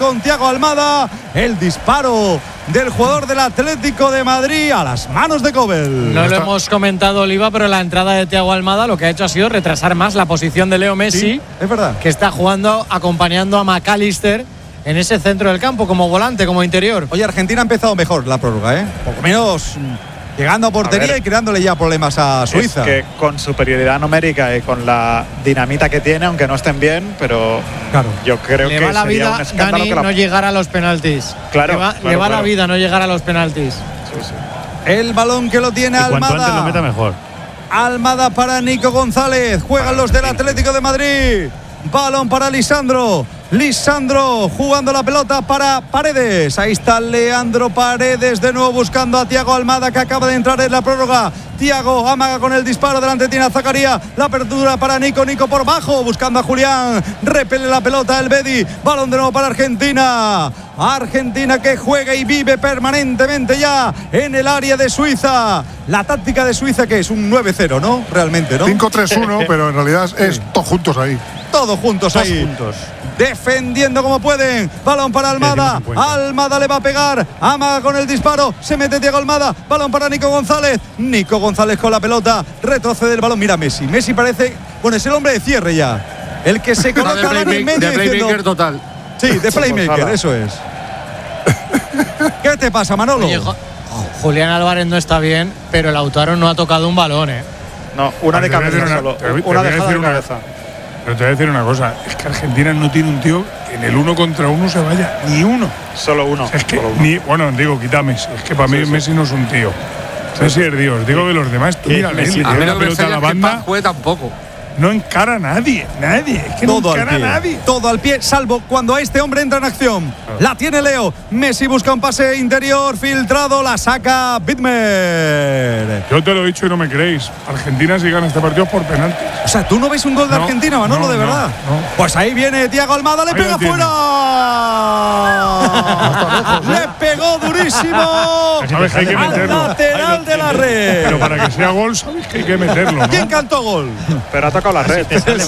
con Thiago Almada. El disparo del jugador del Atlético de Madrid a las manos de Kobel. No lo hemos comentado, Oliva, pero la entrada de Thiago Almada lo que ha hecho ha sido retrasar más la posición de Leo Messi. Sí, es verdad. Que está jugando, acompañando a McAllister en ese centro del campo, como volante, como interior. Oye, Argentina ha empezado mejor la prórroga, ¿eh? Poco menos llegando a portería y creándole ya problemas a Suiza. Es que con superioridad numérica y con la dinamita que tiene, aunque no estén bien, pero claro, yo creo le que va la sería vida, un escándalo Dani, que no llegar a los penaltis. Claro, le va la vida no llegar a los penaltis. Sí. El balón que lo tiene y cuanto Almada. antes lo meta mejor. Almada para Nico González. Juegan los del Atlético de Madrid. Balón para Lisandro. Lisandro jugando la pelota para Paredes. Ahí está Leandro Paredes de nuevo buscando a Thiago Almada, que acaba de entrar en la prórroga. Thiago amaga con el disparo, delante tiene a Zakaria. La apertura para Nico, Nico por bajo buscando a Julián. Repele la pelota el Bedi. Balón de nuevo para Argentina. Argentina que juega y vive permanentemente ya en el área de Suiza. La táctica de Suiza, que es un 9-0, ¿no? Realmente, ¿no? 5-3-1, pero en realidad es todos juntos ahí. Todos juntos ahí. Juntos. Defendiendo como pueden. Balón para Almada. Almada le va a pegar. Amaga con el disparo. Se mete Thiago Almada. Balón para Nico González. Nico González con la pelota. Retrocede el balón. Mira Messi. Messi parece. Bueno, es el hombre de cierre ya. El que se coloca en medio. De playmaker diciendo, total. Sí, de playmaker, eso es. ¿Qué te pasa, Manolo? Oye, Julián Álvarez no está bien, pero Lautaro no ha tocado un balón, ¿eh? No, una de cabeza solo. Una dejada de cabeza. Pero te voy a decir una cosa, es que Argentina no tiene un tío que en el 1 contra 1 se vaya, ni uno. Solo uno. Es que, solo uno. bueno, digo, quita Messi, es que para mí Messi no es un tío. Messi es Dios, digo de los demás, tú mira, le a mí la no me pelota a la enseñas que banda, juegue tampoco. no encara a nadie, es que todo no encara al pie, a nadie. todo al pie, salvo cuando este hombre entra en acción. La tiene Leo. Messi busca un pase interior filtrado, la saca Bitmer. Yo te lo he dicho y no me creéis. Argentina si gana este partido es por penaltis. O sea, ¿tú no ves un gol de Argentina, Manolo, de verdad? No. Pues ahí viene Thiago Almada, le Ahí pega lo tiene. fuera. Le pegó durísimo. Sabes que hay que al meterlo. lateral de la red. Pero para que sea gol, sabéis que hay que meterlo, ¿no? ¿Quién cantó gol? Pero ha tocado la red.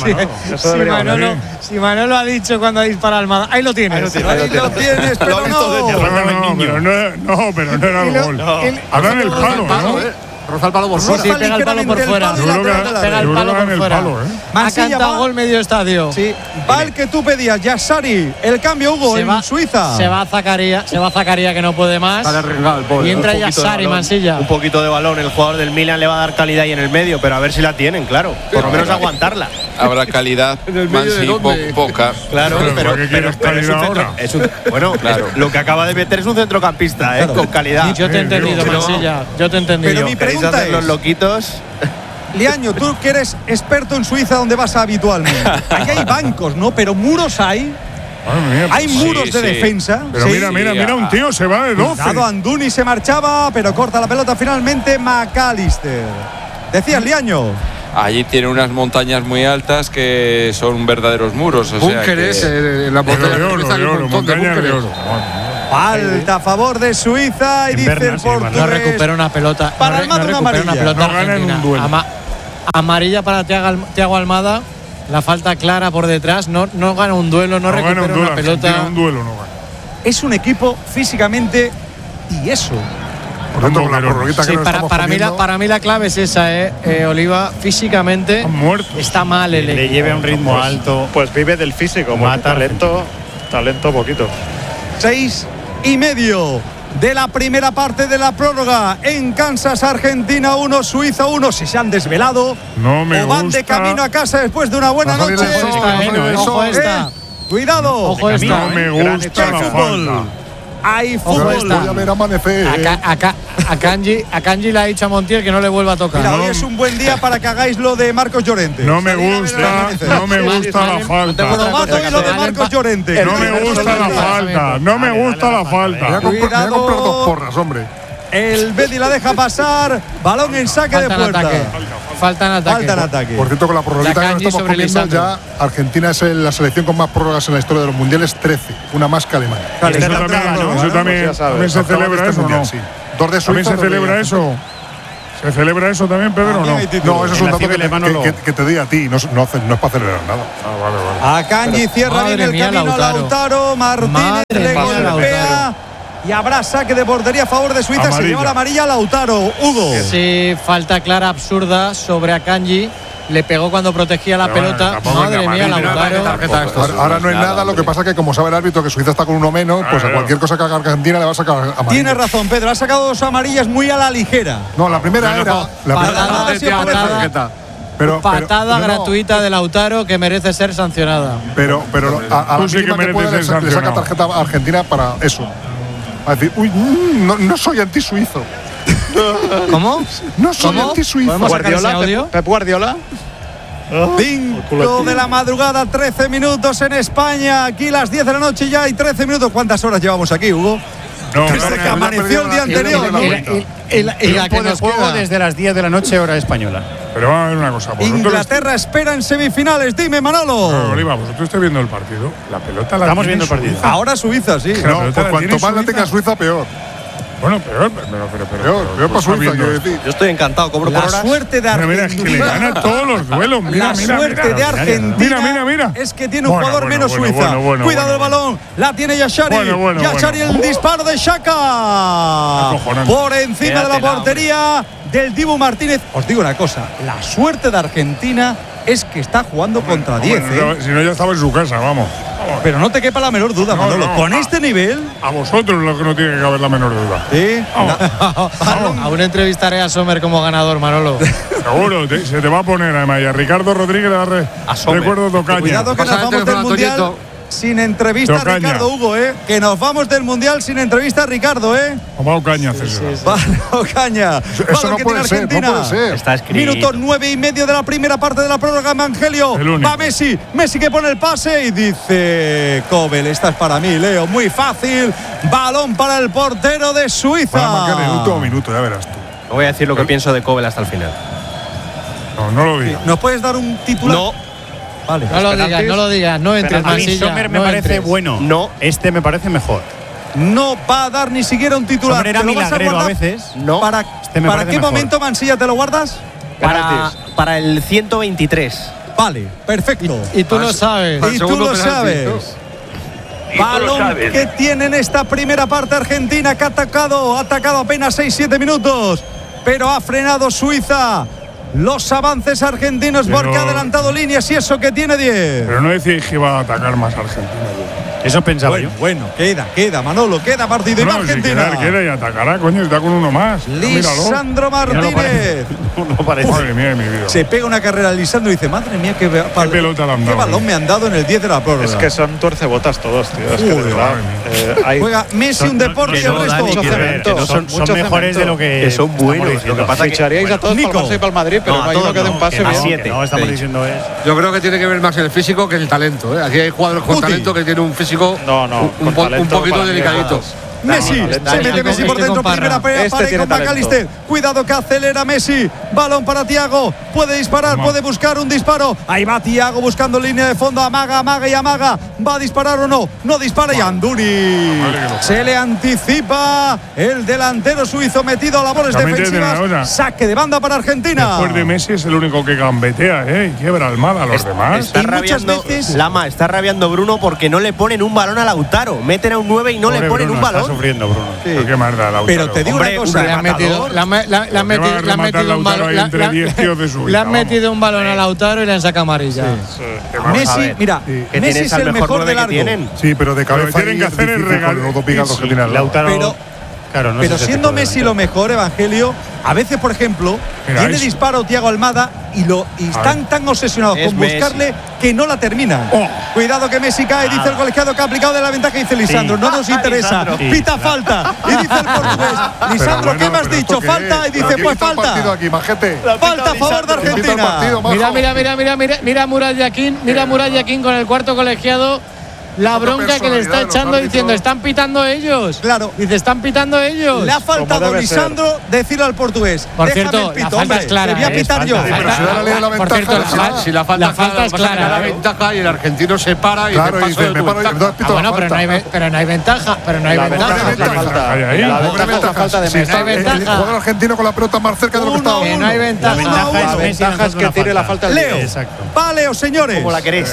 Si Manolo ha dicho cuando dispara Almada, ahí lo tienes. Ahí lo tienes, pero no. Pero no era el gol. Ahora en el palo, ¿no? Roza el palo por fuera. Sí, pega el palo por fuera. Pega el palo por fuera. Ha Mansilla cantado va. gol medio estadio. Sí, va el que tú pedías, Yassari. El cambio, Hugo, en Suiza. Se va Zakaria que no puede más. Está derrengado el pobre. Y entra Yassari, Mansilla. Un poquito de balón, el jugador del Milan le va a dar calidad ahí en el medio, pero a ver si la tienen, claro. Por lo menos aguantarla. Habrá calidad, Mansi, poca. Claro, pero ¿qué quieres calidad ahora? Bueno, claro. Lo que acaba de meter es un centrocampista, Claro. con calidad. Yo te he entendido, Mansilla. Yo te he entendido. Pero mi pregunta es, los loquitos. Liaño, tú que eres experto en Suiza, ¿dónde vas habitualmente? Aquí hay bancos, ¿no? Pero muros hay. Hay muros de defensa. Pero sí. mira, un tío se va de 12. Cuidado, Anduni se marchaba, pero corta la pelota finalmente McAllister. Decías, Liaño. Allí tiene unas montañas muy altas que son verdaderos muros. O sea Búnkeres, que… en la montaña de Suiza hay un montón de montañas de búnkeres. oro. Falta a favor de Suiza y dice el portugués. No recupera una pelota. Para Almada una amarilla. No gana en Argentina. un duelo. Amarilla para Thiago Almada. La falta clara por detrás. No gana un duelo, no recupera gana un duelo, una pelota. Argentina, un duelo no gana. Es un equipo físicamente tieso. Por tanto, con la prorroguita que Sí, nos estamos comiendo, para mí la clave es esa, Oliva. Físicamente Han muerto. está mal el Le equipo. lleve a un ritmo alto. Pues vive del físico. Mata talento poquito. 6:30 de la primera parte de la prórroga. En Kansas, Argentina 1, Suiza 1. Si se han desvelado No me o van de gusta. camino a casa después de una buena Va a salir noche. el sol, va a salir el Ojo sol. esta. Cuidado. Ojo esta. No me gusta la falta. Hay Ojo fútbol. esta. Voy a ver amanecer. A Kanji le ha dicho a Montiel que no le vuelva a tocar. Mira, hoy es un buen día para que hagáis lo de Marcos Llorente. No me Salir a ver el gusta amanecer. la falta. Probato y lo de Marcos Llorente. No me gusta la falta. No me gusta la Me voy a falta. comprar dos porras, hombre. El Bedi la deja pasar. Balón en saque de Falta en puerta. ataque. Falta en ataque. Falta en ataque. Por cierto, con la prorroguita que nos Kanji estamos sobre comiendo, Lisandro. ya Argentina es la selección con más prórrogas en la historia de los mundiales, 13. Una más que Alemania. Vale, Eso también se celebra eso, ¿no? Sí. 2 de ¿También Suiza, se celebra eso? ¿Se celebra eso también, Pedro, o no? No, eso es un dato Cibe que te di a ti, no es para celebrar nada. Ah, vale. Akanji cierra Madre bien el mía, camino a Lautaro. Martínez Madre le mía, golpea. Lautaro. Y habrá saque de portería a favor de Suiza. Se Amarilla. lleva la amarilla a Lautaro. Hugo. Sí, falta clara absurda sobre Akanji. Le pegó cuando protegía la Pero bueno, pelota. tampoco es Madre mía, amarilla. Lautaro. Ahora no es nada, lo que pasa es que como sabe el árbitro que Suiza está con uno menos, pues a cualquier cosa que haga Argentina le va a sacar amarilla. Tiene razón, Pedro. Ha sacado 2 amarillas muy a la ligera. No, la primera era. Patada gratuita de Lautaro que merece ser sancionada. Pero a la Tú sí que mínima que mereces pueda ser le saca sancionado. tarjeta a Argentina para eso. A decir, uy, no soy anti-suizo. ¿Cómo? No soy ¿Cómo? anti-suizo. ¿Podemos sacar ese audio? Pep Guardiola. 5 de la madrugada, 13 minutos en España. Aquí las 10 de la noche ya hay 13 minutos. ¿Cuántas horas llevamos aquí, Hugo? No, Desde que amaneció el día anterior, ¿no? Y la que nos queda. desde las 10 de la noche, hora española. Pero vamos a ver una cosa. Inglaterra espera en semifinales. Dime, Manolo. Oliva, vosotros estáis viendo el partido. La pelota la Estamos tiene viendo el partido. Suiza. Ahora Suiza, sí. La No, pelota pues la cuanto tiene más la Suiza. tenga Suiza, peor. Bueno, peor Peor para Suiza, quiero decir. Yo estoy encantado, cobro por La horas. suerte de Mira, es que le Argentina. gana todos los duelos. Mira, La mira, suerte mira. de Argentina Mira. es que tiene un Bueno, jugador bueno, menos bueno, Suiza. bueno, Cuidado el bueno. balón. La tiene Yashari. Bueno, Yashari, el disparo de Xhaka. Acojonante. Por encima de la portería del Dibu Martínez. Os digo una cosa. La suerte de Argentina es que está jugando contra 10. Si no, ya estaba en su casa, vamos. Pero no te quepa la menor duda, No, Manolo. no. Con este nivel. A vosotros lo que no tiene que caber la menor duda. Sí. Aún entrevistaré a Sommer como ganador, Manolo. Seguro, se te va a poner además. Y a Ricardo Rodríguez le da recuerdo tocaña. Cuidado que nos vamos del mundial sin entrevista a Tocaña. Ricardo, Hugo, Que nos vamos del mundial sin entrevista a Ricardo, Vamos caña, César. Vale, caña. Eso no puede ser, no puede ser. Está escrito. Minuto 9 y medio de la primera parte de la prórroga, Evangelio. El único. Va Messi. Messi que pone el pase y dice: Kobel, esta es para mí, Leo. Muy fácil. Balón para el portero de Suiza. Para marcar en el último minuto, ya verás tú. No voy a decir lo que pienso de Kobel hasta el final. No lo digas. ¿Nos puedes dar un titular? No, Vale. No lo digas, no entres, A mí Mansilla. Sommer me no parece entres. bueno. No. Este me parece mejor. No va a dar ni siquiera un titular. Sommer era ¿Te lo vas milagrero a guardar? veces. no. ¿Para, Este me ¿para parece qué mejor. momento, Mansilla, te lo guardas? Para el 123. Vale, perfecto. Y tú lo sabes. Y tú lo sabes. Balón que tiene en esta primera parte Argentina, que ha atacado apenas 6-7 minutos, pero ha frenado Suiza. Los avances argentinos Pero- porque ha adelantado líneas y eso que tiene 10. Pero no decís que iba a atacar más a Argentina. Eso pensaba yo. Bueno, queda, Manolo, queda partido y va No, si Argentina. queda y atacará, coño, está con uno más. Míralo. Lisandro Martínez. No parece. Madre mía de mi vida. Se pega una carrera Lisandro y dice: madre mía, qué pelota le han qué dado, balón me han dado en el 10 de la prórroga. Es que son tuercebotas todos, tío. Es que de Joder, verdad. madre Juega Messi un deporte y el resto mucho otro. cemento. Son mejores de lo que son buenos. Lo que pasa es que Ficharíais a todos para el Nico. Barça y para el Madrid, pero No, no, a hay uno todos que dé un no, pase que no, bien. siete. Que no, estamos diciendo es. Yo creo que tiene que ver más el físico que el talento. Aquí hay jugadores con Guti. talento que tienen un físico con un talento poquito para mí delicadito. Messi, se mete Messi por dentro, primera pared tiene con talento. McAllister. Cuidado que acelera Messi. Balón para Thiago. Puede disparar, puede buscar un disparo. Ahí va Thiago buscando línea de fondo. Amaga y amaga. ¿Va a disparar o no? No dispara y Anduni. Se le anticipa el delantero suizo metido a labores También tiene una defensivas. cosa. Saque de banda para Argentina. Después de Messi es el único que gambetea, y quiebra Almada a los demás. Está Y muchas rabiando, veces- Lama, está rabiando Bruno porque no le ponen un balón a Lautaro. Meten a un 9 y no le Pobre ponen Bruno, un Está balón. sufriendo, Bruno. Pero qué más da, Lautaro. Pero te digo Hombre, una cosa. Le han metido, le han metido un balón. ahí entre 10 tíos de Suiza, Le han vamos. metido un balón a Lautaro y le han sacado amarilla. Messi, mira, Que Messi tienes es al el mejor 9 de que largo. tienen. Sí, pero de Pero cabeza tienen que ahí hacer es el difícil regalo. con los dos picados Sí, Argentina al lado. Lautaro. Pero- Claro, no Pero es ese siendo tipo de Messi delantero. lo mejor, Evangelio, a veces, por ejemplo, Mira, tiene es- disparo Thiago Almada y están tan obsesionados Es con Messi. buscarle que no la terminan. Oh. Cuidado que Messi cae, dice el colegiado que ha aplicado de la ventaja, dice Lisandro. Sí. No nos interesa. Lisandro. Pita Sí. falta. Y dice el portugués. Lisandro, bueno, ¿qué me has pero dicho? ¿Esto qué Falta. es? Y dice, ¿Quién pues quita el partido falta. aquí, majete? Falta a favor de ¿Quién quita el Argentina. partido, majo? Mira Murat Yakin con el cuarto colegiado. la Otra bronca que le está personalidad de los echando diciendo, árbitros. están pitando ellos. Claro. Dice, están pitando ellos. Le ha faltado debe Lisandro decirle al portugués. Por déjame cierto, el pito, la falta hombre, es clara. te voy a pitar yo. Sí, pero si da la ley de la Por ventaja, cierto, déjala. Si la falta, la falta es pasa que da la clara. ventaja y el argentino se para y Claro, y dice, dice, me paro yo, entonces pito la Bueno, pero no, hay, falta. pero no hay ventaja. Pero no hay La ventaja. ventaja es la falta. Ahí, ahí. La Pobre ventaja es la ventaja. falta de Si Messi. está No hay el ventaja. jugador argentino con la pelota más cerca de lo que está Que no hay ventaja. Uno La a uno. La ventaja es que tire la falta al Leo. Exacto. Va Leo, señores. Como la queréis.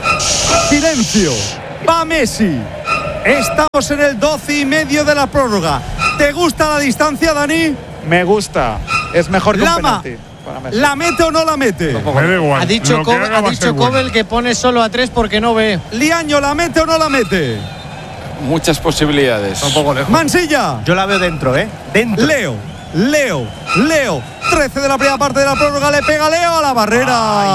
Silencio. Va Messi. Estamos en el 12 y medio de la prórroga. ¿Te gusta la distancia, Dani? Me gusta. Es mejor que un Lama. penalti para Messi. ¿La mete o no la mete? Me da igual. Ha dicho, Lo que haga ha va a dicho ser bueno. Kobel que pone solo a 3 porque no ve. ¿Liaño la mete o no la mete? Muchas posibilidades. un poco lejos. Mansilla. Yo la veo dentro, ¿eh? Dentro. Leo. 13 de la primera parte de la prórroga. Le pega Leo a la barrera.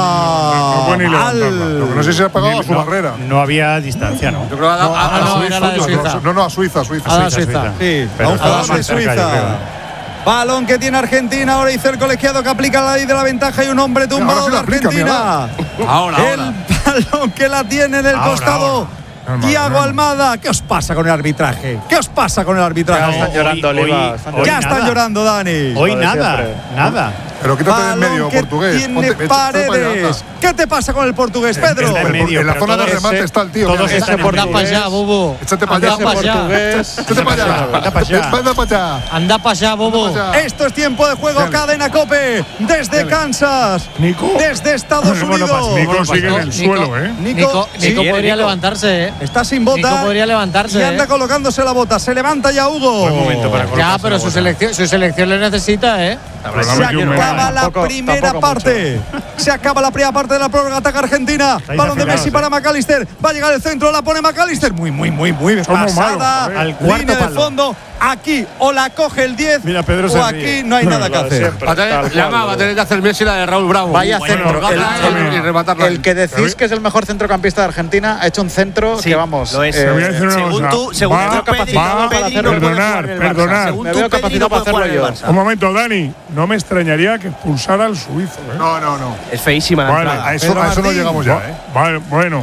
no puede ni levantarla. Lo que no sé si se ha pegado a su barrera. No había distancia, ¿no? Yo creo que ha dado a no, Suiza. era la de Suiza. No, a Suiza. A la Suiza. Sí, Pero a un estaba jugador de más cerca, yo Suiza. creo. Balón que tiene Argentina. Ahora dice el colegiado que aplica la ley de la ventaja y un hombre tumbado ahora de se la aplica, Argentina. Ahora. El balón que la tiene en el costado. Normal, Thiago normal. Almada. ¿Qué os pasa con el arbitraje? ¿Qué os pasa con el Ya arbitraje? están llorando, hoy- Oliva. hoy- Están hoy- Ya llorando. están nada. llorando, Dani. Hoy Lo de nada, siempre. nada. Pero quítate del Balón medio, que portugués. tiene Ponte- vete para allá, Paredes. anda. ¿Qué te pasa con el portugués, Pedro? Está en medio, En la pero zona de todos- remate está el tío. todos mira, están échate en Anda para allá, Bobo. Échate para Anda allá. para allá. Portugués. Échate para allá. Anda para allá. Anda para allá. Anda para allá, Bobo. Anda para allá. Esto es tiempo de juego, Dale. cadena Cope, desde Kansas, Nico. desde Estados Bueno, Unidos. Nico sigue en el Nico. suelo, ¿eh? Nico podría levantarse, ¿eh? Está sin bota. Nico podría levantarse, y anda ¿eh? colocándose la bota. Se levanta ya Hugo. Buen momento para Ya, colocarse pero la su bota. selección le necesita, ¿eh? Pero la Se metió un acaba medio. la Tampoco- primera tampoco parte. Se acaba la primera parte de la prórroga. Ataca Argentina. Estáis Balón de afilados, Messi para McAllister. Va a llegar el centro. La pone McAllister. Muy Somos pasada. malos, joder. Al cuarto Línea de palo. fondo. Aquí o la coge el 10 Mira, Pedro o se aquí ríe. no hay nada que Lo de hacer. siempre, Va a tener- tal cual, Llama, va a lo de- tener que hacer Messi la de Raúl Bravo. Vaya Bueno, centro. colgarla y rematarla. El que decís que es el mejor centrocampista de Argentina ha hecho un centro Sí, que vamos. lo es. Te voy a decir una Según cosa. tú, según Va- tú, Pedri, capacitado para Pedri hacerlo. no puede jugar Perdonar, en el Barça. perdonar. Según Me tú, veo Pedri capacitado no puede para jugar en el hacerlo yo. Barça. Un momento, Dani. No me extrañaría que expulsara al suizo, ¿eh? No. Es feísima la Vale. entrada. A eso Pedro no Martín. llegamos ya, ¿eh? Vale, bueno.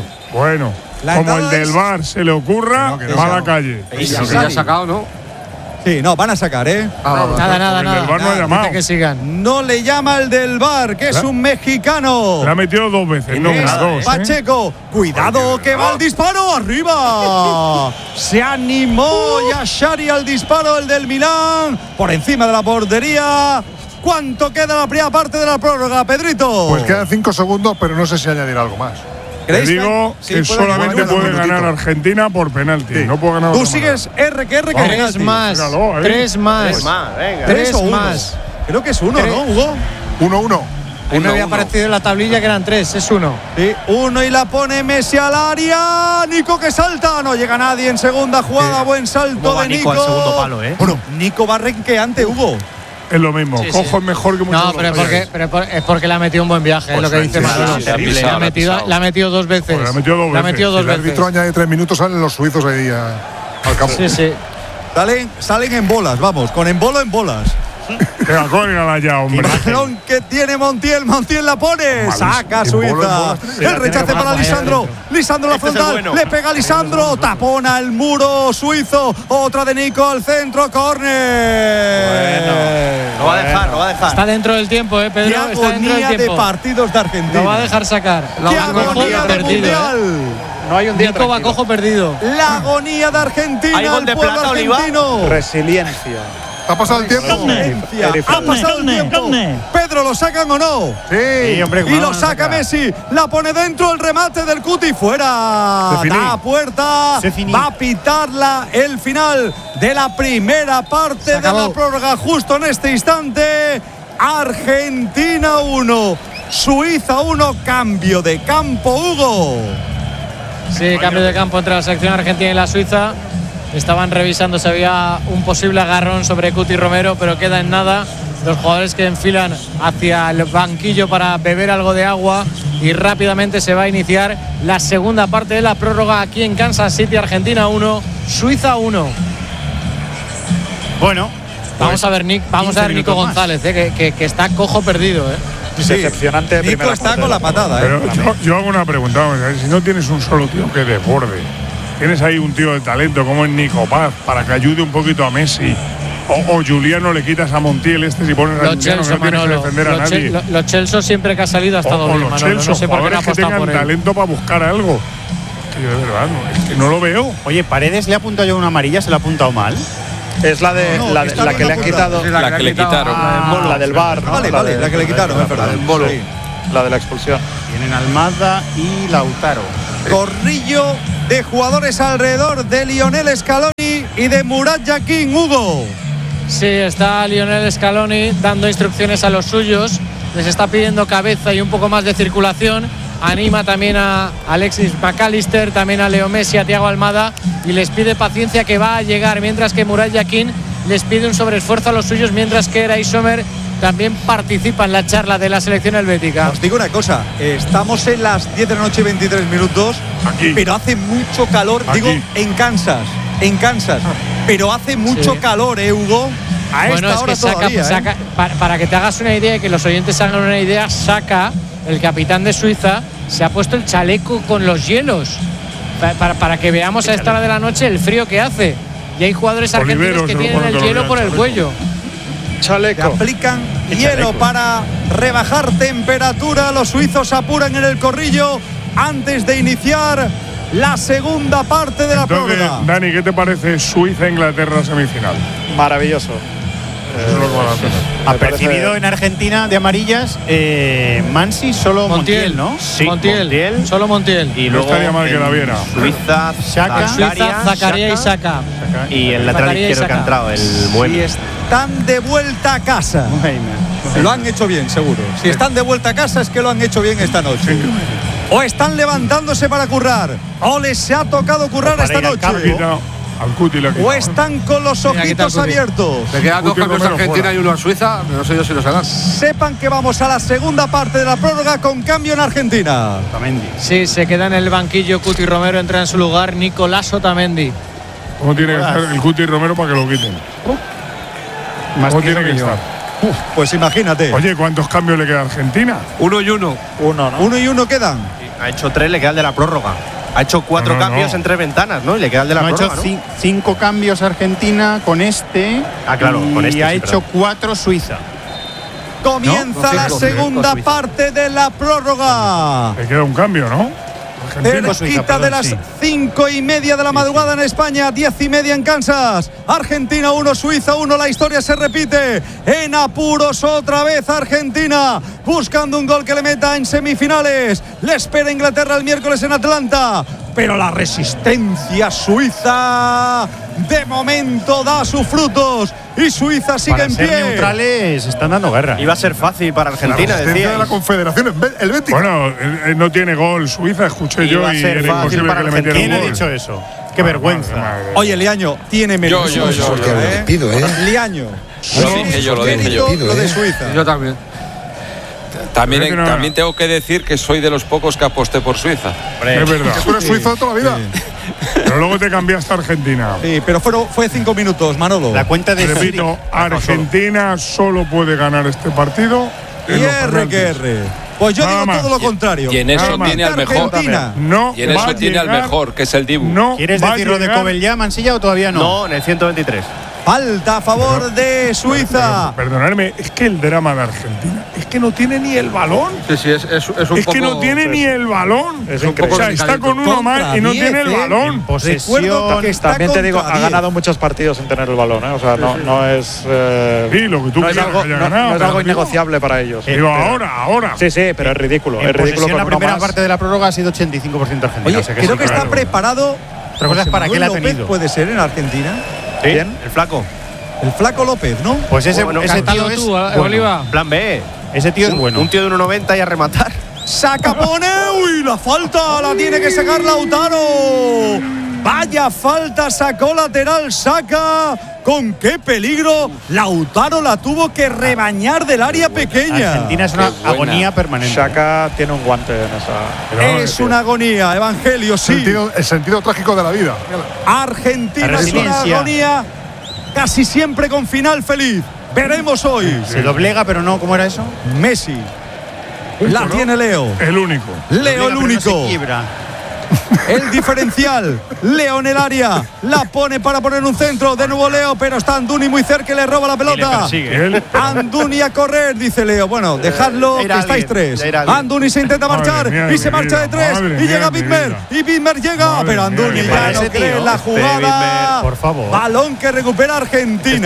La Como el entrada del es- VAR se le ocurra, Que no, va a no. la calle. Y ya ha sacado, ¿no? Sí, no, van a sacar, ¿eh? Nada, El del VAR no ha nada. llamado. Dice que sigan. No le llama el del bar, que es un mexicano. Le ha metido 2 veces, no Es una, 2. ¿eh? Pacheco, cuidado que va el disparo arriba. Se animó Yashari al disparo, el del Milán, por encima de la portería. ¿Cuánto queda la primera parte de la prórroga, Pedrito? Pues quedan 5 segundos, pero no sé si añadir algo más. Te ¿Creéis digo sí, que puede solamente ganar un puede minutito. ganar Argentina por penalti. Sí. No puede ganar Tú otra sigues R que Tres penalti. más. Míralo, ahí. 3 más. Es más, venga. ¿Tres Tres o uno? más. Creo que es uno, Tres. ¿no, Hugo? 1-1. A mí me había parecido en la tablilla que eran 3, es 1. Sí, uno y la pone Messi al área. Nico que salta. No llega nadie en segunda jugada. Buen salto ¿Cómo va de Nico Nico. al segundo palo, eh? Bueno, Nico va renqueante, Hugo. Es lo mismo. Sí, Cojo sí. es mejor que muchos No, pero es porque le ha metido un buen viaje, es lo que dice sí, Manolo. sí, sí, sí, Le ha metido 2 veces. Joder, le ha metido dos Le ha veces. metido Si 2 el veces. árbitro añade 3 minutos, salen los suizos ahí al campo. Sí, sí. Salen en bolas, vamos, con embolo en bolas. Venga, córrela ya, hombre. Balón que tiene Montiel la pone. Saca En Suiza. bolas, El rechace para Lisandro. Lisandro la Este es el frontal. bueno. Le pega a Lisandro. Tapona el muro suizo. Otra de Nico al centro. Córner. Lo va a dejar, lo va a dejar. Está dentro del tiempo, Pedro. Qué Está dentro agonía del de tiempo. partidos de Argentina. Lo va a dejar sacar. Qué Bacojo agonía de perdido, mundial. No hay un día Nico tranquilo. Bacojo perdido. La agonía de Argentina. ¿Hay gol el de pueblo plata, Oliva? argentino. Resiliencia. ¿Ha pasado el tiempo? Resiliencia. Ha pasado el tiempo. Pedro, ¿lo sacan o no? Sí. hombre, Y ¿cómo lo van a saca sacar? Messi, la pone dentro, el remate del Cuti fuera. Se finí. Da puerta, Se finí. va a pitarla el final de la primera parte de acabó. la prórroga justo en este instante. Argentina 1, Suiza 1, cambio de campo, Hugo. Sí, cambio de campo entre la selección argentina y la Suiza. Estaban revisando si había un posible agarrón sobre Cuti Romero, pero queda en nada. Los jugadores que enfilan hacia el banquillo para beber algo de agua y rápidamente se va a iniciar la segunda parte de la prórroga aquí en Kansas City. Argentina 1, Suiza 1. Bueno, Vamos a ver Nico 15 Nico minutos más. González, que está cojo perdido. Decepcionante de Nico primera está parte con de la patada, Pero yo hago una pregunta. Vamos a ver, si no tienes un solo tío que desborde, tienes ahí un tío de talento como es Nico Paz para que ayude un poquito a Messi. O Juliano le quitas a Montiel si pones a Juliano, que no tienes que defender a nadie. Los Chelsea siempre que ha salido ha estado bien, Manolo. No sé por qué no ha apostado por él. Talento para buscar algo. Que yo de verdad es que no lo veo. Oye, Paredes le ha apuntado yo una amarilla, se la ha apuntado mal. Es la de la que le han quitado. La que le quitaron. La del VAR, ¿no? Vale, la que le quitaron, es verdad. Sí. La de la expulsión. Tienen Almada y Lautaro. Corrillo de jugadores alrededor de Lionel Scaloni y de Murat Yakin, Hugo. Sí, está Lionel Scaloni dando instrucciones a los suyos. Les está pidiendo cabeza y un poco más de circulación. Anima también a Alexis McAllister, también a Leo Messi, a Thiago Almada, y les pide paciencia, que va a llegar, mientras que Murat Yakin les pide un sobreesfuerzo a los suyos, mientras que Eray Sommer también participa en la charla de la selección helvética. Os digo una cosa, estamos en las 10 de la noche y 23 minutos, aquí, pero hace mucho calor, aquí. digo, en Kansas, pero hace mucho calor, Hugo. A bueno, esta hora todavía, para que te hagas una idea y que los oyentes hagan una idea, Saka, el capitán de Suiza, se ha puesto el chaleco con los hielos para que veamos a esta hora de la noche el frío que hace. Y hay jugadores argentinos que tienen el hielo por el cuello. Chaleco. Aplican hielo para rebajar temperatura. Los suizos apuran en el corrillo antes de iniciar la segunda parte de la prórroga. Dani, ¿qué te parece Suiza-Inglaterra semifinal? Maravilloso. Apercibido en Argentina de amarillas, Mansi, solo Montiel, ¿no? Sí, Montiel, solo Montiel. Y no luego estaría mal que la viera. Suiza, Zakaria y Saka. Y el lateral izquierdo que ha entrado, el buen. Si están de vuelta a casa. Lo han hecho bien, seguro. Si están de vuelta a casa es que lo han hecho bien esta noche. O están levantándose para currar, o les ha tocado currar esta noche. O están con los ojitos abiertos. Le quedan 2 cambios a Argentina y 1 a Suiza. No sé yo si los harán. Sepan que vamos a la segunda parte de la prórroga con cambio en Argentina. Otamendi. Sí, se queda en el banquillo Cuti Romero, entra en su lugar Nicolás Otamendi. ¿Cómo tiene que estar el Cuti Romero para que lo quiten? ¿Cómo tiene que estar? Pues imagínate. Oye, ¿cuántos cambios le queda a Argentina? 1 y 1. 1 y 1 quedan. Ha hecho 3, le queda el de la prórroga. Ha hecho 4 cambios en 3 ventanas, ¿no? Y le queda el de la prórroga, ha hecho 5 cambios Argentina con este. Claro, con este. Y ha hecho 4 Suiza. Comienza la segunda parte de la prórroga. Le queda un cambio, ¿no? Cerquita de las 5:30 de la madrugada en España, 10:30 en Kansas. Argentina 1, Suiza 1. La historia se repite. En apuros otra vez Argentina, buscando un gol que le meta en semifinales. Le espera Inglaterra el miércoles en Atlanta. Pero la resistencia suiza de momento da sus frutos y Suiza sigue para en ser pie. Neutrales están dando guerra. Iba a ser fácil para Argentina, decía. De la Confederación Helvética. Bueno, no tiene gol Suiza, escuché yo, y era imposible que le metiera un gol. ¿Quién ha dicho eso? Qué vergüenza. Oye, Liaño, tiene menos. Yo. Liaño. Lo dije yo. Lo de Suiza. Yo también. También tengo que decir que soy de los pocos que aposté por Suiza. Es verdad. Tú eres suizo de toda la vida. Pero luego te cambiaste a Argentina. Sí, pero fue 5 minutos, Manolo. La cuenta de repito, Argentina solo puede ganar este partido. Y R. Pues yo digo todo lo contrario. Y en eso tiene al mejor. No, y en eso tiene al mejor, que es el Dibu. No, ¿quieres decir lo de Cobel ya, Mansilla, o todavía no? No, en el 123. Falta a favor de Suiza. Perdonadme, es que el drama de Argentina es que no tiene ni el balón. Sí, es un poco. Es que no tiene ni el balón. Es o sea, está con uno más y no tiene el balón. Recuerdo que está también te digo, ha 10. ganado muchos partidos sin tener el balón, ¿eh? O sea, no es. Sí, lo que tú no es quieras algo, que haya ganado. no es algo innegociable para ellos. Digo, ahora. Sí, pero es ridículo. En es ridículo con la uno primera más. parte de la prórroga ha sido 85% Argentina. Oye, o sea que creo sí, que está preparado. Otra cosa es para qué la ha tenido. ¿Puede ser en Argentina? ¿Quién? El flaco. El flaco López, ¿no? Pues ese tío es tú, bueno. Oliva. Plan B. Ese tío es bueno. Un tío de 1,90 y a rematar. Saca, pone. ¡Uy! La falta la tiene que sacar Lautaro. Vaya falta sacó lateral Saka. ¿Con qué peligro? Lautaro la tuvo que rebañar del área pequeña. Argentina es una agonía permanente. Shaka tiene un guante en esa. Es una agonía, Evangelio, sí. El sentido trágico de la vida. Argentina es una agonía casi siempre con final feliz. Veremos hoy. Se doblega, pero no, ¿cómo era eso? Messi. La tiene Leo. El único. Leo el único. No se quiebra. El diferencial. Leo en el área. La pone para poner un centro. De nuevo Leo, pero está Anduni muy cerca y le roba la pelota. Anduni a correr, dice Leo. Bueno, dejadlo, que estáis 3. Anduni se intenta marchar y se marcha de 3. Y llega Bitmer. Y Bitmer llega, pero Anduni ya no cree en la jugada. Por favor. Balón que recupera Argentina.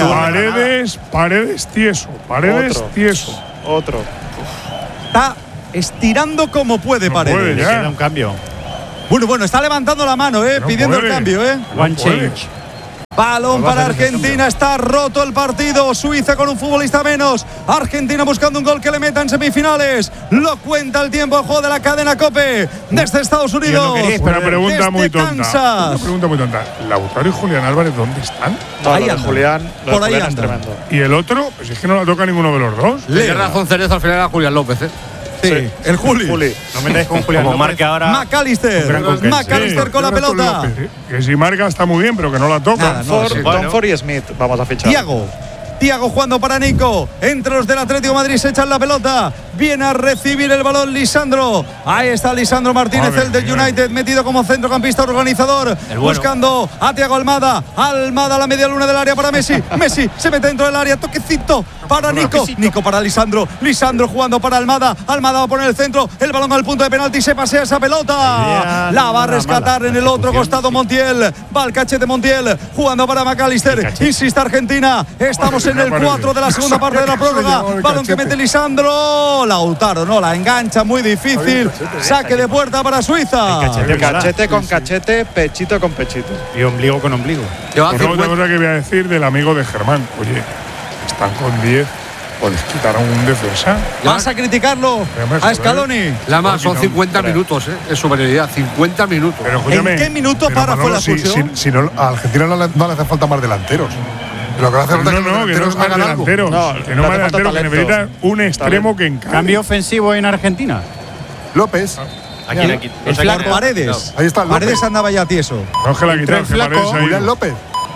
Paredes tieso. Tieso. Otro. Está estirando como puede, Paredes. Le queda un cambio. Bueno, está levantando la mano, pidiendo el cambio, One change. Balón para Argentina, está roto el partido. Suiza con un futbolista menos. Argentina buscando un gol que le meta en semifinales. Lo cuenta el tiempo de juego de la cadena COPE desde Estados Unidos. Una pregunta muy tonta. Kansas. ¿Lautaro y Julián Álvarez dónde están? Ahí andan. Julián, por ahí Julián es andan. tremendo. ¿Y el otro? Pues es que no la toca ninguno de los dos. Tiene razón Cerezo, al final era Julián López, Sí, el Juli. No me dejes con Julián. Como marque ahora. McAllister con la pelota. Que si marca está muy bien, pero que no la toca. Donford y Smith vamos a fichar. Tiago jugando para Nico. Entre los del Atlético de Madrid se echan la pelota. Viene a recibir el balón Lisandro. Ahí está Lisandro Martínez, el del United, metido como centrocampista organizador. Buscando a Thiago Almada. Almada a la media luna del área para Messi. Messi se mete dentro del área. Toquecito para Nico. Nico para Lisandro. Lisandro jugando para Almada. Almada va a poner el centro. El balón al punto de penalti. Se pasea esa pelota. La va a rescatar en el otro costado Montiel. Va al cachete Montiel. Jugando para McAllister. Insiste Argentina. Estamos en el 4 de la segunda parte de la prórroga. Balón que mete Lisandro. Lautaro no la engancha, muy difícil. Saque de puerta para Suiza. Cachete con cachete, pechito con pechito. Y ombligo con ombligo. Otra cosa que voy a decir del amigo de Germán. Oye, están con 10. ¿Puedes quitar a un defensa? ¿Vas a criticarlo a Scaloni? La más, son 50 minutos, es superioridad. 50 minutos. Pero, escúchame, ¿en qué minuto para fue la expulsión? Si no, a Argentina no le hace falta más delanteros. Lo que hace falta que no es más delanteros. Que no más delanteros, que necesita un extremo que encaje. Cambio ofensivo en Argentina. López. Aquí. El flaco Paredes. Ahí está López. Paredes andaba ya tieso. No es que la quitar, Julián López.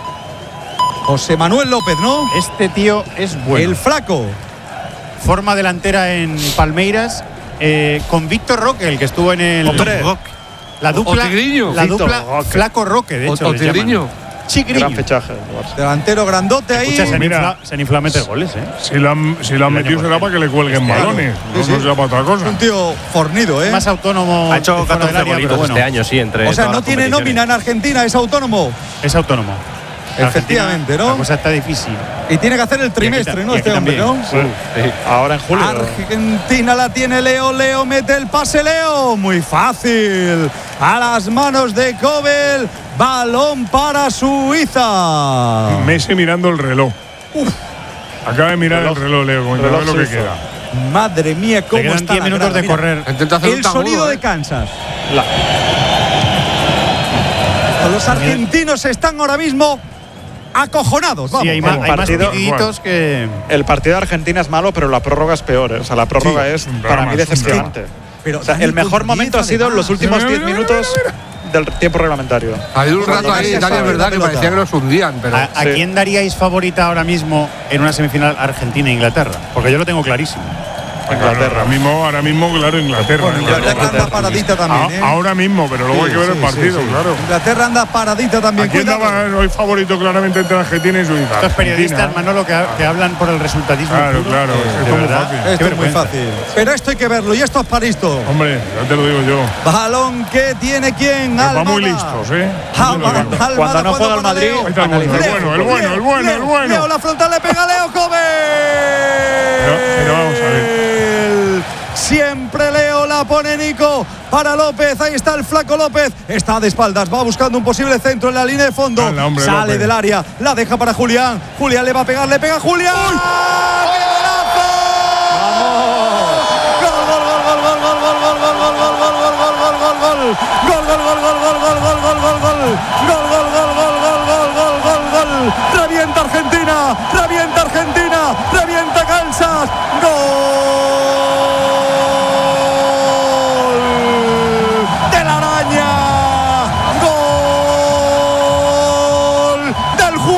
José Manuel López, ¿no? Este tío es bueno. El flaco. Forma delantera en Palmeiras con Víctor Roque, el que estuvo en el. La dupla. La dupla Flaco Roque, de hecho. O Tigriño. Gran fichaje. Delantero grandote ahí. Escucha, se han inflado a meter goles, Si lo han metido será para que le cuelguen balones. No será para otra cosa. Un tío fornido, Más autónomo. Ha hecho 14 golitos este año, sí, entre. O sea, no tiene nómina en Argentina, es autónomo. Es autónomo. Efectivamente, ¿no? La cosa está difícil. Y tiene que hacer el trimestre, ¿no? Este hombre, ¿no? Sí. Ahora en julio. Argentina la tiene Leo. Leo mete el pase, Leo. Muy fácil. A las manos de Kobel. Balón para Suiza. Messi mirando el reloj. Acaba de mirar el reloj, Leo, como ver lo que queda. Madre mía, cómo quedan está 10 minutos de correr. El sonido de Kansas. Los argentinos están ahora mismo acojonados. Vamos. Sí, hay más partiditos que. El partido de Argentina es malo, pero la prórroga es peor. O sea, la prórroga es para mí decepcionante. Pero o sea, el mejor momento ha sido los últimos 10 minutos del tiempo reglamentario. Ha habido un rato ahí, Italia, es verdad, que parecía que los hundían. Pero ¿A quién daríais favorita ahora mismo en una semifinal Argentina-Inglaterra? Porque yo lo tengo clarísimo. Inglaterra. Ahora mismo, claro, Inglaterra. Bueno, Inglaterra anda paradita también. Ahora mismo, pero luego hay que ver el partido, claro. Inglaterra anda paradita también. ¿A quién daba hoy favorito claramente entre Argentina y Suiza? Estos periodistas, Manolo, que hablan por el resultadismo. Claro, claro. De verdad. Esto es muy fácil. Pero esto hay que verlo y esto es para esto. Hombre, ya te lo digo yo. Balón que tiene quién. Va muy listos, Cuando no juega el Madrid. El bueno. Leo, la frontal le pega a Leo Kobe. Pero vamos a ver. Siempre Leo, la pone Nico para López. Ahí está el flaco López. Está de espaldas, va buscando un posible centro en la línea de fondo. Sale López del área, la deja para Julián. Julián le va a pegar, le pega a Julián. ¡Qué golazo! ¡Gol! Revienta Argentina, revienta Kansas.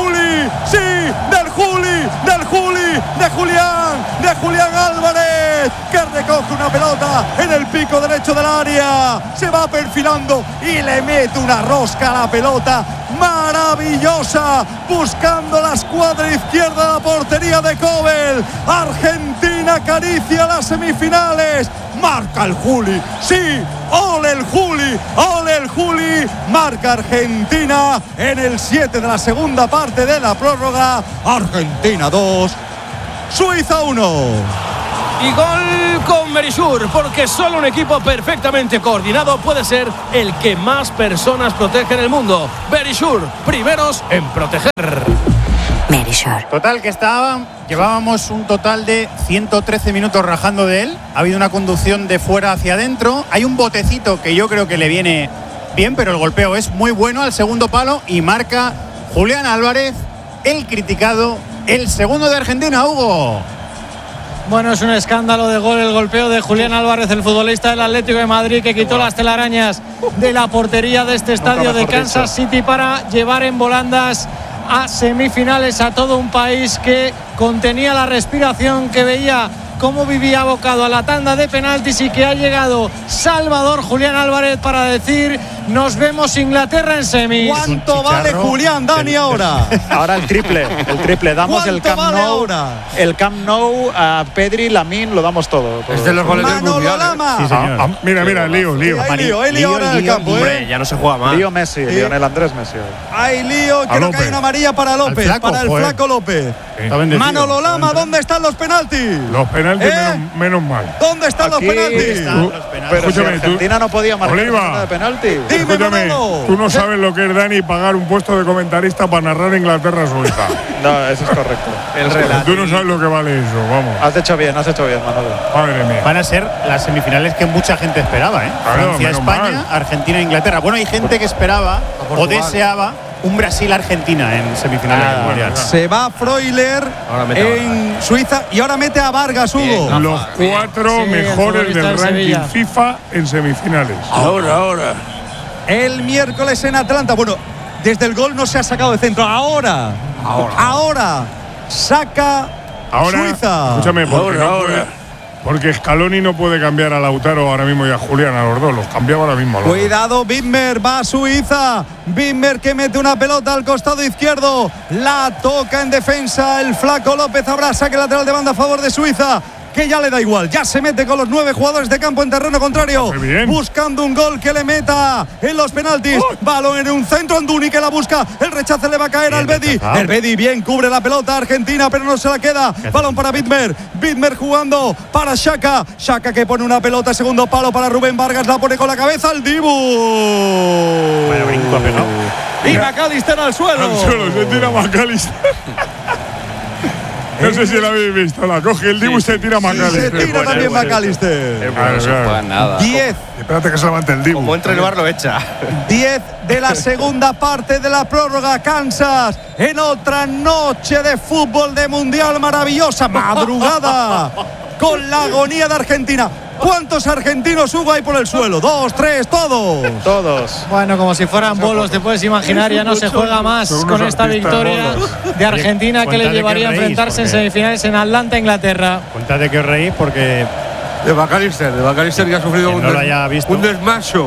De Julián Álvarez. que recoge una pelota en el pico derecho del área. Se va perfilando y le mete una rosca a la pelota maravillosa, buscando la escuadra izquierda de la portería de Kobel. Argentina acaricia las semifinales. Marca el Juli, sí, ole el Juli, ole el Juli. Marca Argentina en el 7 de la segunda parte de la prórroga. Argentina 2, Suiza 1. Y gol con Verisur, porque solo un equipo perfectamente coordinado puede ser el que más personas protege en el mundo. Verisur, primeros en proteger. Total, que llevábamos un total de 113 minutos rajando de él. Ha habido una conducción de fuera hacia adentro. Hay un botecito que yo creo que le viene bien, pero el golpeo es muy bueno al segundo palo y marca Julián Álvarez, el criticado, el segundo de Argentina, Hugo. Bueno, es un escándalo de gol el golpeo de Julián Álvarez, el futbolista del Atlético de Madrid, que quitó las telarañas de la portería de este estadio de Kansas City para llevar en volandas a semifinales a todo un país que contenía la respiración, que veía cómo vivía abocado a la tanda de penaltis y que ha llegado Salvador Julián Álvarez para decir: nos vemos Inglaterra en semis. ¿Cuánto vale Julián, Dani, ahora? Ahora el triple. Damos el Camp vale Nou. Ahora? El Camp Nou a Pedri, Lamine, lo damos todo. Es de los goles del Mundial. Lama. Sí, señor. Mira, lío. Hay lío ahora en el campo, Hombre, ya no se juega más. Lío Messi, Lionel Andrés Messi. Hay lío, creo que hay una amarilla para López, para el flaco López. Manolo Lama, ¿dónde están los penaltis? Los penaltis, menos mal. ¿Dónde están los penaltis? Pero si Escúchame, Argentina no podía marcar Oliva, de penalti. Escúchame, tú no sabes lo que es, Dani, pagar un puesto de comentarista para narrar Inglaterra-Suiza. No, eso es correcto. El relato. Tú no sabes lo que vale eso, vamos. Has hecho bien, Manolo. Madre mía. Van a ser las semifinales que mucha gente esperaba, ¿eh? Claro, Francia-España, menos mal. Argentina-Inglaterra. Bueno, hay gente que esperaba o deseaba un Brasil-Argentina en semifinales del Mundial. Se va Freuler en Suiza y ahora mete a Vargas, Hugo. Los 4 mejores del ranking FIFA en semifinales. Ahora. El miércoles en Atlanta. Bueno, desde el gol no se ha sacado de centro. Ahora saca Suiza. Escúchame, porque Scaloni no puede cambiar a Lautaro ahora mismo y a Julián, a los dos. Los cambiaba ahora mismo. Cuidado, Widmer, va a Suiza. Widmer que mete una pelota al costado izquierdo. La toca en defensa el flaco López. Habrá saque lateral de banda a favor de Suiza, que ya le da igual, ya se mete con los 9 jugadores de campo en terreno contrario, buscando un gol que le meta en los penaltis. Balón en un centro, Anduni que la busca, el rechace le va a caer al Bedi. El Bedi bien cubre la pelota Argentina, pero no se la queda. Balón para Widmer jugando para Xhaka que pone una pelota, segundo palo para Rubén Vargas, la pone con la cabeza al Dibu. Vaya brinco ha pegado. Y McAllister al suelo. Se tira McAllister. No sé si lo habéis visto, la coge el Dibu y se tira McAllister. Se tira también McAllister. No se juega nada. 10. Espérate que se levante el Dibu. Como entra el bar lo echa. 10 de la segunda parte de la prórroga. Kansas en otra noche de fútbol de mundial maravillosa. Madrugada con la agonía de Argentina. ¿Cuántos argentinos, Hugo, hay por el suelo? 2, 3, todos. Bueno, como si fueran bolos, te puedes imaginar, ya no se juega más con esta victoria de Argentina que le llevaría a enfrentarse en semifinales en Atlanta, Inglaterra. Cuéntate que os reís porque De McAllister que ha sufrido un desmayo.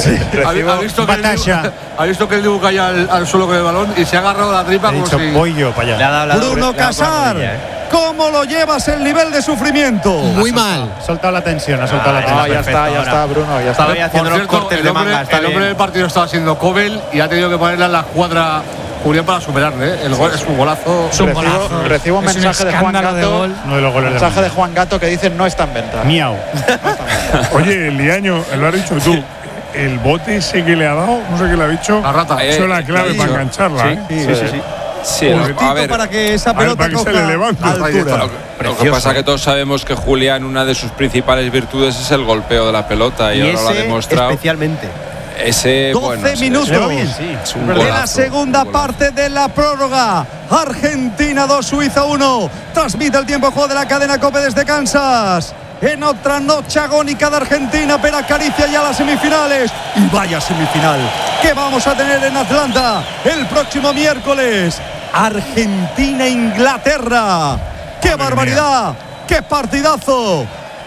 Ha visto que el Dibu cae al suelo con el balón y se ha agarrado la tripa como si… voy yo para allá. Bruno Casar, ¿cómo lo llevas el nivel de sufrimiento? Muy mal. Ha soltado la tensión, ya está, Bruno. Ya está. Estaba haciendo los cortes de manga. El hombre del partido estaba siendo Kobel y ha tenido que ponerle a la escuadra Julián para superarle. El gol es un golazo. Recibo un mensaje de Juan Gato. Uno de los goles mensaje de Juan Gato que dice no está en venta. Miau. Oye, el Liaño, lo has dicho tú. El bote ese que le ha dado, no sé qué le ha dicho. La rata. Eso es la clave para engancharla. Sí, a ver, para que esa pelota coja altura. Lo que pasa es que todos sabemos que Julián, una de sus principales virtudes es el golpeo de la pelota y ahora lo ha demostrado. Especialmente. Ese 12 minutos de la segunda parte de la prórroga. Argentina 2, Suiza 1. Transmite el tiempo de juego de la cadena COPE desde Kansas. En otra noche agónica de Argentina, pero acaricia ya las semifinales. Y vaya semifinal que vamos a tener en Atlanta el próximo miércoles. Argentina-Inglaterra. ¡Qué barbaridad! ¡Qué partidazo!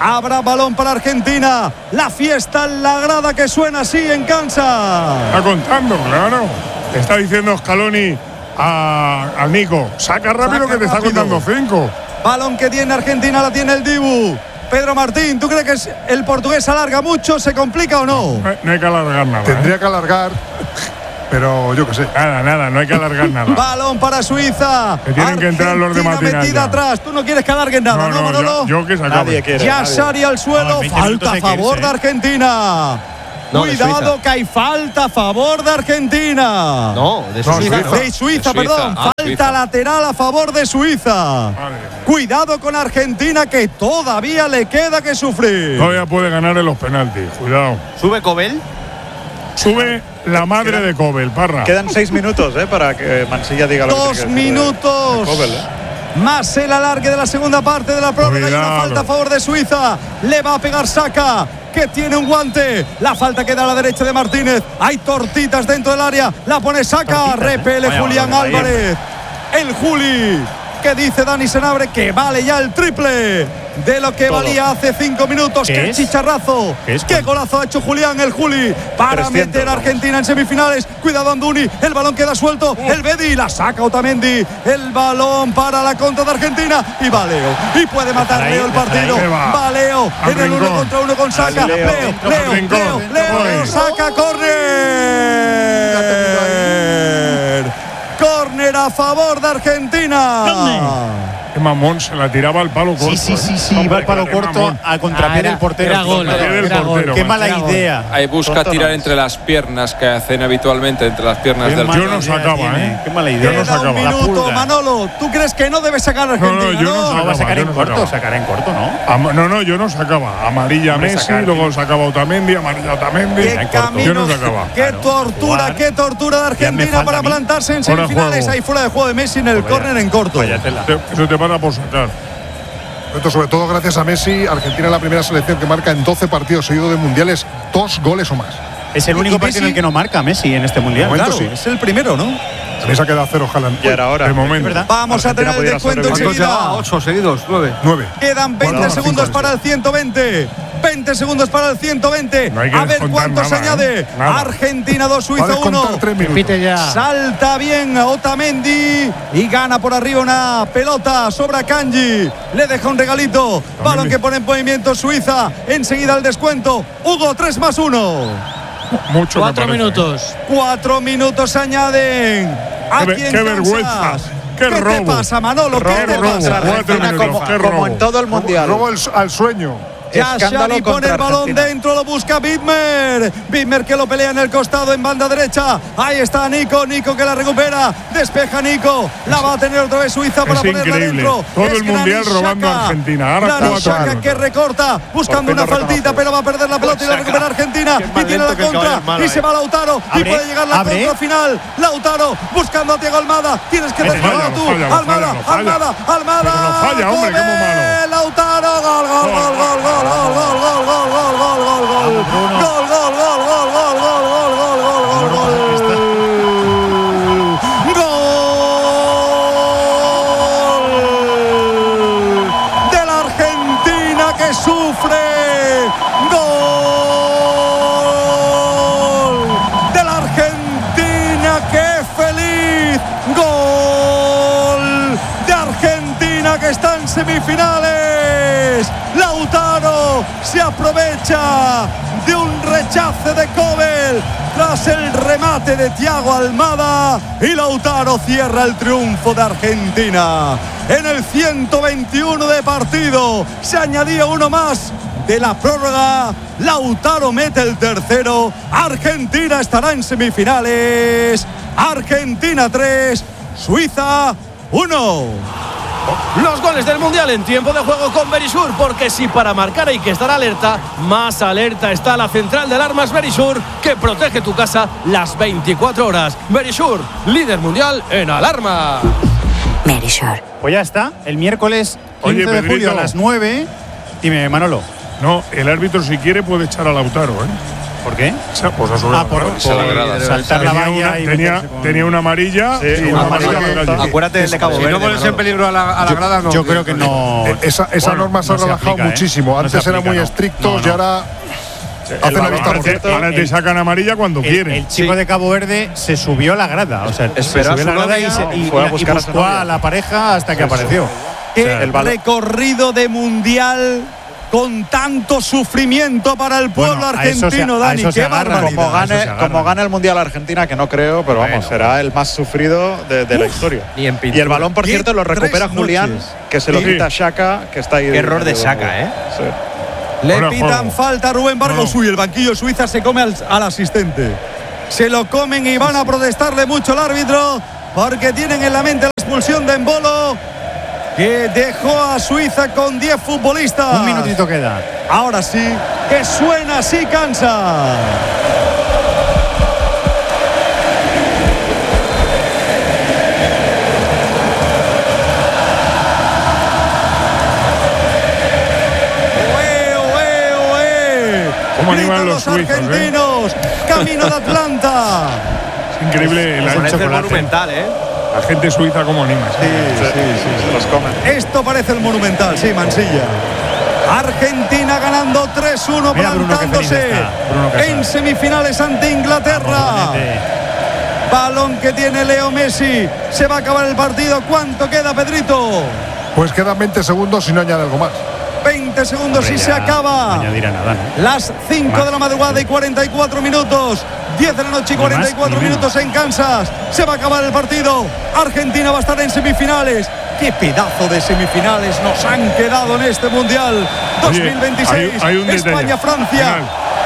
Habrá balón para Argentina. La fiesta en la grada que suena así en Kansas. Está contando, claro. Está diciendo Scaloni al Nico, saca rápido que te está contando 5. Balón que tiene Argentina, la tiene el Dibu. Pedro Martín, ¿tú crees que el portugués alarga mucho? ¿Se complica o no? No hay que alargar nada. Tendría que alargar, pero yo qué sé. Nada, no hay que alargar nada. Balón para Suiza. Que tienen que entrar los de Martín. Metida atrás. Tú no quieres que alarguen nada, ¿no, Manolo? Yo que se acabe. Nadie quiere. Yashari al suelo. Falta a favor de Argentina. No, Cuidado que hay falta a favor de Argentina. No, de Suiza. De Suiza, perdón. Falta lateral a favor de Suiza. Cuidado con Argentina que todavía le queda que sufrir. Todavía puede ganar en los penaltis. Cuidado. ¿Sube Cobel? Sube la madre de Cobel, Parra. Quedan 6 minutos, para que Mansilla diga lo que tiene que 2 decir minutos. de Cobel, Más el alargue de la segunda parte de la prórroga. Y una falta a favor de Suiza. Le va a pegar Saka, que tiene un guante. La falta queda a la derecha de Martínez. Hay tortitas dentro del área. La pone Saka. Repele Julián Álvarez. El Juli, que dice Dani Senabre que vale ya el triple de lo que valía hace 5 minutos. ¡Qué chicharrazo! ¡Qué golazo ha hecho Julián, el Juli, para meter a Argentina en semifinales! Cuidado Anduni, el balón queda suelto. El Bedi la saca Otamendi. El balón para la contra de Argentina. Y va Leo. Y puede matar Leo el partido. Va Leo en el 1 contra 1 con Saka. Leo, saca córner. Córner a favor de Argentina. Qué mamón, se la tiraba al palo corto. Sí, va al palo corto al contrapié del portero. Era gol. Qué mala idea. Ahí busca tirar entre las piernas que hacen habitualmente, entre las piernas del Yo no sacaba, Qué mala idea. Queda un minuto, Manolo. ¿Tú crees que no debe sacar a Argentina? No, yo no sacaba. Va a sacar en corto, sacará en corto, ¿no? No, yo no sacaba. Amarilla Messi, luego sacaba Otamendi, amarilla Otamendi. Qué camino, yo no sacaba. Qué tortura de Argentina para plantarse en semifinales. Ahí fuera de juego de Messi en el córner en corto. Eso te para por sacar. Pero sobre todo gracias a Messi, Argentina es la primera selección que marca en 12 partidos seguidos de mundiales 2 goles o más. Es el único partido en el que no marca Messi en este mundial. Claro, sí. Es el primero, ¿no? También se ha quedado 0 Haaland. Y ahora, de momento. Vamos a tener el descuento enseguida. 8 seguidos, 9. Quedan 20 segundos para el 120. 20 segundos para el 120. A ver cuánto se añade. Argentina 2, Suiza 1. Repite ya. Salta bien Otamendi y gana por arriba una pelota. Sobra Kanji. Le deja un regalito. Balón que pone en movimiento Suiza. Enseguida el descuento. Hugo, 3+1. Mucho 4 minutos. 4 minutos se añaden. Qué vergüenza. Qué robo. ¿Qué te pasa, Manolo? ¿Qué te pasa? Como en todo el mundial. Robo al sueño. Yashari pone el balón dentro, lo busca Widmer. Widmer que lo pelea en el costado en banda derecha. Ahí está Nico que la recupera. Despeja Nico. La va a tener otra vez Suiza para ponerla dentro. Todo el mundial robando a Argentina. Ahora Shaka que recorta, buscando una faltita, pero va a perder la pelota y la recupera Argentina. Y tiene la contra. Y se va Lautaro. Y puede llegar la contra final. Lautaro buscando a Thiago Almada. Tienes que terminarlo tú. Almada. No falla, hombre, qué muy malo. Lautaro. Gol. De la Argentina que sufre. Gol de la Argentina que es feliz. Gol de Argentina que está en semifinales. Lautaro se aprovecha de un rechace de Cobel tras el remate de Thiago Almada y Lautaro cierra el triunfo de Argentina. En el 121 de partido se añadía uno más de la prórroga. Lautaro mete el tercero. Argentina estará en semifinales. Argentina 3, Suiza 1. Los goles del Mundial en tiempo de juego con Verisur, porque si para marcar hay que estar alerta, más alerta está la central de alarmas Verisur, que protege tu casa las 24 horas. Verisur, líder mundial en alarma. Verisur. Pues ya está, el miércoles 15 de julio a las 9. Dime, Manolo. No, el árbitro si quiere puede echar a Lautaro, ¿Por qué? Pues a subir por saltar la valla y tenía una amarilla. Sí, una amarilla. Acuérdate del de Cabo Verde. Si no pones en peligro a la grada, no. Yo creo que no. Esa norma se ha relajado muchísimo. Antes eran muy estrictos y ahora hacen la vista gorda. Ahora te sacan amarilla cuando quieren. El chico de Cabo Verde se subió a la grada. O sea, se subió a la grada y buscó a la pareja hasta que apareció. Qué recorrido de mundial con tanto sufrimiento para el pueblo argentino, Dani. Qué barbaridad. Como gane el Mundial Argentina, que no creo, pero vamos, será el más sufrido de la historia. Y el balón, por cierto, lo recupera Julián, que se lo quita Xhaka, que está ahí. Qué error de Xhaka, ¿eh? Sí. Le pitan falta a Rubén Vargas. Uy, el banquillo Suiza se come al asistente. Se lo comen y van a protestarle mucho al árbitro porque tienen en la mente la expulsión de Embolo, que dejó a Suiza con 10 futbolistas. Un minutito queda. Ahora sí, que suena así Kansas. ¿Cómo animan los argentinos? Camino de Atlanta. Es increíble el Parece monumental, ¿eh? La gente suiza como anima. Sí, se los comen. Esto parece el Monumental, sí, Mansilla. Argentina ganando 3-1, plantándose en semifinales ante Inglaterra. Balón que tiene Leo Messi. Se va a acabar el partido. ¿Cuánto queda, Pedrito? Pues quedan 20 segundos si no añade algo más. 20 segundos y se acaba. No añadirá nada, ¿no? Las 5 de la madrugada y 44 minutos. 10 de la noche y 44 minutos en Kansas. Se va a acabar el partido. Argentina va a estar en semifinales. Qué pedazo de semifinales nos han quedado en este Mundial 2026. Hay un España-Francia.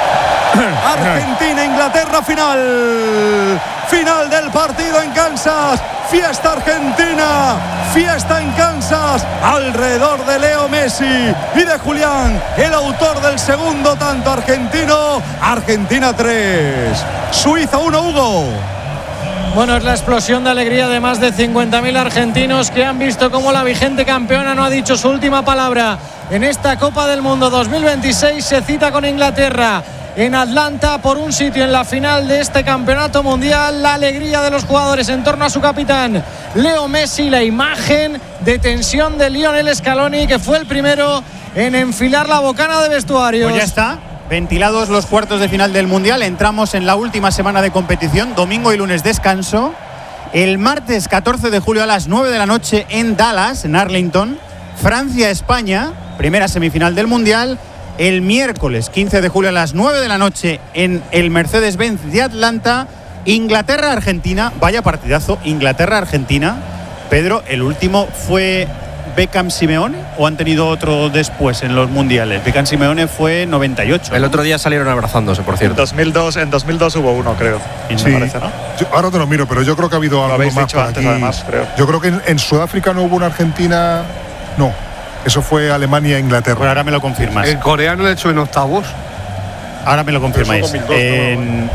Argentina-Inglaterra, final. Final del partido en Kansas. Fiesta argentina, fiesta en Kansas, alrededor de Leo Messi y de Julián, el autor del segundo tanto argentino. Argentina 3, Suiza 1, Hugo. Bueno, es la explosión de alegría de más de 50.000 argentinos que han visto cómo la vigente campeona no ha dicho su última palabra en esta Copa del Mundo 2026. Se cita con Inglaterra en Atlanta por un sitio en la final de este campeonato mundial. La alegría de los jugadores en torno a su capitán Leo Messi, la imagen de tensión de Lionel Scaloni, que fue el primero en enfilar la bocana de vestuarios. Pues ya está, ventilados los cuartos de final del mundial. Entramos en la última semana de competición, domingo y lunes descanso. El martes 14 de julio a las 9 de la noche en Dallas, en Arlington, Francia-España, primera semifinal del mundial. El miércoles 15 de julio a las 9 de la noche en el Mercedes-Benz de Atlanta, Inglaterra-Argentina. Vaya partidazo, Inglaterra-Argentina. Pedro, ¿el último fue Beckham-Simeone o han tenido otro después en los mundiales? Beckham-Simeone fue 98. El otro día salieron abrazándose, por cierto. En 2002 hubo uno, creo. Sí. Me parece, ¿no? Ahora te lo miro, pero yo creo que ha habido algo más por antes, aquí. además, creo. Yo creo que en Sudáfrica no hubo una Argentina. No. Eso fue Alemania-Inglaterra. Bueno, ahora me lo confirmas. El coreano le echó en octavos. Ahora me lo confirmáis. En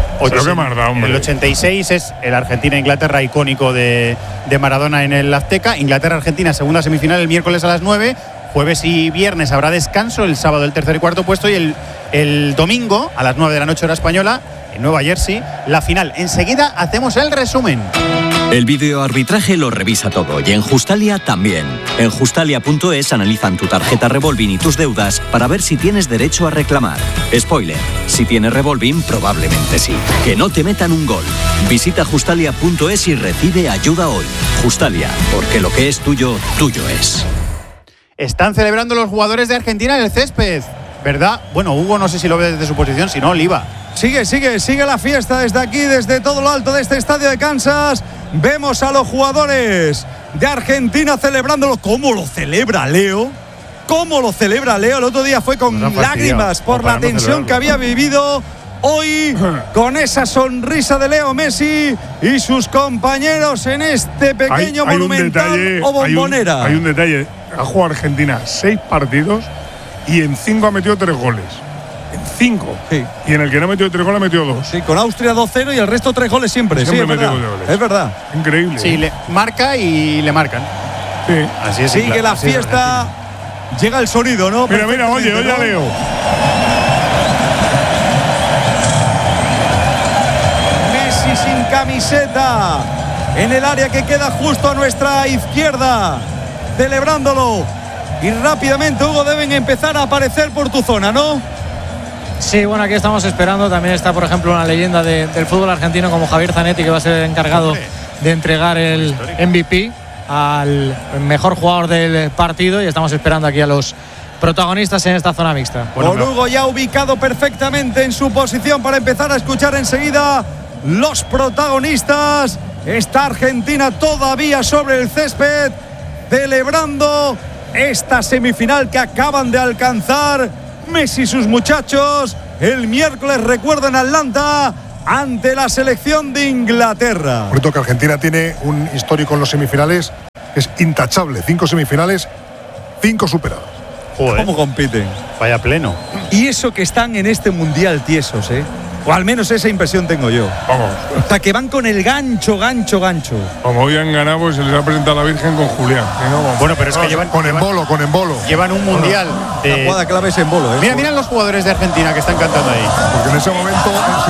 el 86 es el Argentina-Inglaterra icónico de Maradona en el Azteca. Inglaterra-Argentina, segunda semifinal el miércoles a las 9. Jueves y viernes habrá descanso. El sábado el tercer y cuarto puesto. Y el domingo a las 9 de la noche hora española en Nueva Jersey, la final. Enseguida hacemos el resumen. El videoarbitraje lo revisa todo y en Justalia también. En Justalia.es analizan tu tarjeta Revolving y tus deudas para ver si tienes derecho a reclamar. Spoiler, si tienes Revolving probablemente sí. Que no te metan un gol. Visita Justalia.es y recibe ayuda hoy. Justalia, porque lo que es tuyo, tuyo es. Están celebrando los jugadores de Argentina en el césped, ¿verdad? Bueno, Hugo no sé si lo ve desde su posición, si no, Oliva. Sigue la fiesta desde aquí, desde todo lo alto de este estadio de Kansas. Vemos a los jugadores de Argentina celebrándolo. ¿Cómo lo celebra Leo? El otro día fue con lágrimas por la tensión que había vivido. Hoy, con esa sonrisa de Leo Messi y sus compañeros en este pequeño monumental o bombonera. Hay un detalle. Ha jugado Argentina 6 partidos y en 5 ha metido 3 goles. En 5. Sí. Y en el que no ha metido 3 goles ha metido 2. Sí, con Austria 2-0 y el resto 3 goles siempre. Siempre sí, metido goles. Es verdad. Increíble. Sí, le marca y le marcan. Sí. Así es. Sigue la fiesta. Llega el sonido, ¿no? Mira, oye a Leo. camiseta en el área que queda justo a nuestra izquierda, celebrándolo. Y rápidamente, Hugo, deben empezar a aparecer por tu zona, ¿no? Sí, bueno, aquí estamos esperando. También está, por ejemplo, una leyenda del fútbol argentino como Javier Zanetti, que va a ser el encargado de entregar el MVP al mejor jugador del partido. Y estamos esperando aquí a los protagonistas en esta zona mixta. Con Hugo ya ubicado perfectamente en su posición para empezar a escuchar enseguida los protagonistas. Está Argentina todavía sobre el césped, celebrando esta semifinal que acaban de alcanzar Messi y sus muchachos. El miércoles, recuerdan, Atlanta ante la selección de Inglaterra. Por cierto que Argentina tiene un histórico en los semifinales, es intachable. 5 semifinales, 5 superadas. ¿Cómo compiten? Vaya pleno. Y eso que están en este mundial tiesos, ¿eh? O al menos esa impresión tengo yo. Vamos. O sea, que van con el gancho. Como hoy han ganado, pues se les ha presentado a la Virgen con Julián. Bueno, pero es que llevan con embolo. Llevan un mundial. La jugada clave es embolo, ¿eh? Mira los jugadores de Argentina que están cantando ahí. Porque en ese momento